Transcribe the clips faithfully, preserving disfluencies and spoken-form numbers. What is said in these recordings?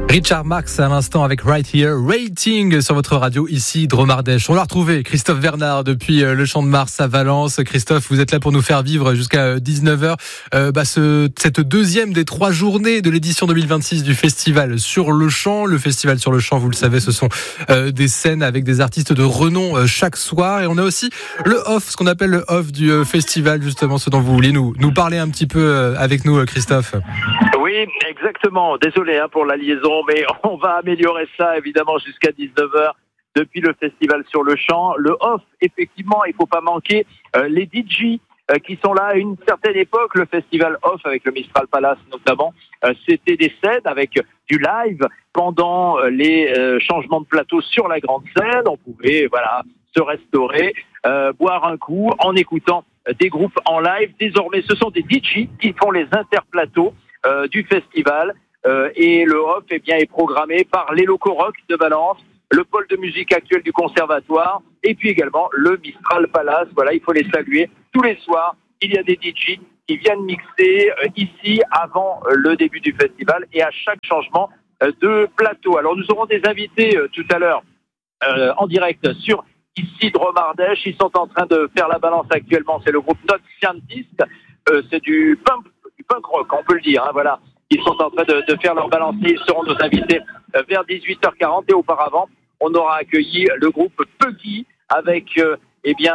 Richard Marx à l'instant avec Right Here, Rating sur votre radio ici, Drôme Ardèche. On l'a retrouvé, Christophe Vernard depuis le Champ de Mars à Valence. Christophe, vous êtes là pour nous faire vivre jusqu'à dix-neuf heures euh, bah ce, cette deuxième des trois journées de l'édition deux mille vingt-six du Festival sur le Champ. Le Festival sur le Champ, vous le savez, ce sont euh, des scènes avec des artistes de renom euh, chaque soir. Et on a aussi le off, ce qu'on appelle le off du euh, festival, justement, ce dont vous voulez nous, nous parler un petit peu euh, avec nous, Christophe. Oui, exactement. Désolé hein, pour la liaison, mais on va améliorer ça évidemment jusqu'à dix-neuf heures depuis le Festival sur le Champ. Le off, effectivement, il faut pas manquer euh, les D J euh, qui sont là à une certaine époque. Le Festival off avec le Mistral Palace notamment, euh, c'était des scènes avec du live pendant euh, les euh, changements de plateau sur la grande scène. On pouvait voilà se restaurer, euh, boire un coup en écoutant euh, des groupes en live. Désormais, ce sont des D J qui font les interplateaux Euh, du festival euh, et le off eh bien, est programmé par les locaux rock de Valence, le pôle de musique actuel du conservatoire et puis également le Mistral Palace. Voilà, il faut les saluer. Tous les soirs, il y a des D J qui viennent mixer euh, ici avant euh, le début du festival et à chaque changement euh, de plateau. Alors nous aurons des invités euh, tout à l'heure euh, en direct sur ici Drôme Ardèche. Ils sont en train de faire la balance actuellement. C'est le groupe Not Scientist. Euh, c'est du punk punk rock, on peut le dire, hein, voilà. Ils sont en train de, de faire leur balancier, ils seront nos invités euh, vers dix-huit heures quarante et auparavant, on aura accueilli le groupe Puggy avec euh, eh bien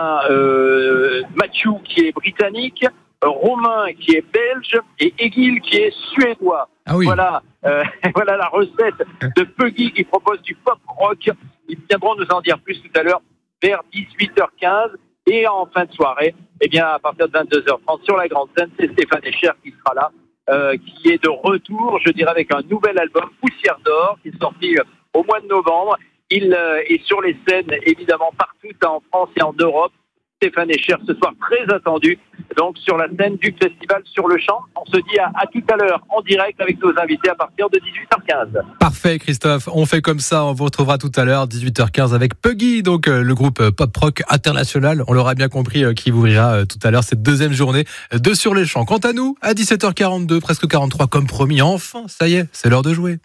euh, Mathieu qui est britannique, euh, Romain qui est belge et Egil qui est suédois. Ah oui. Voilà, euh, voilà la recette de Puggy qui propose du pop rock. Ils viendront nous en dire plus tout à l'heure vers dix-huit heures quinze. Et en fin de soirée, eh bien, à partir de vingt-deux heures trente sur la grande scène, c'est Stéphane Echer qui sera là, euh, qui est de retour, je dirais, avec un nouvel album, Poussière d'or, qui est sorti euh, au mois de novembre. Il euh, est sur les scènes, évidemment, partout en France et en Europe. Stéphane Echer, ce soir, très attendu, donc sur la scène du Festival sur le Champ. On se dit à, à tout à l'heure, en direct, avec nos invités à partir de dix-huit heures quinze. Parfait, Christophe. On fait comme ça. On vous retrouvera tout à l'heure, dix-huit heures quinze, avec Puggy, donc euh, le groupe euh, pop-rock international. On l'aura bien compris, euh, qui ouvrira euh, tout à l'heure cette deuxième journée de Sur les Champs. Quant à nous, à dix-sept heures quarante-deux, presque quarante-trois, comme promis, enfin, ça y est, c'est l'heure de jouer.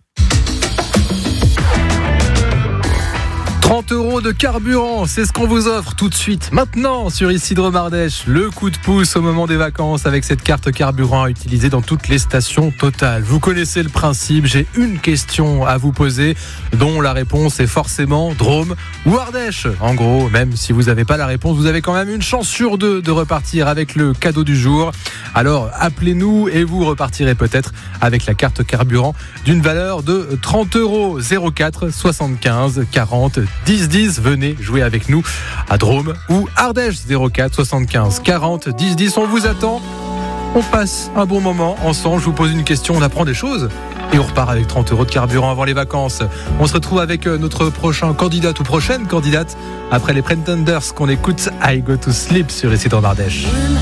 trente euros de carburant, c'est ce qu'on vous offre tout de suite, maintenant sur ici Drôme Ardèche. Le coup de pouce au moment des vacances avec cette carte carburant à utiliser dans toutes les stations Total. Vous connaissez le principe, j'ai une question à vous poser dont la réponse est forcément Drôme ou Ardèche. En gros, même si vous n'avez pas la réponse, vous avez quand même une chance sur deux de repartir avec le cadeau du jour. Alors appelez-nous et vous repartirez peut-être avec la carte carburant d'une valeur de trente euros. zéro quatre soixante-quinze quarante dix dix, venez jouer avec nous à Drôme ou Ardèche. Zéro quatre soixante-quinze quarante dix dix, on vous attend. On passe un bon moment ensemble, je vous pose une question, on apprend des choses et on repart avec trente euros de carburant avant les vacances. On se retrouve avec notre prochain candidat ou prochaine candidate après les Pretenders qu'on écoute I Go To Sleep sur ici Drôme Ardèche.